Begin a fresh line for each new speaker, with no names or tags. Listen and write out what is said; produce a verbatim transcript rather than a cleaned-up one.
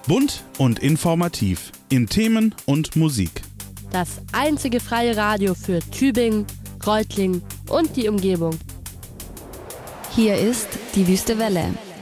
Bunt und informativ in Themen und Musik.
Das einzige freie Radio für Tübingen, Reutlingen und die Umgebung.
Hier ist die Wüste Welle.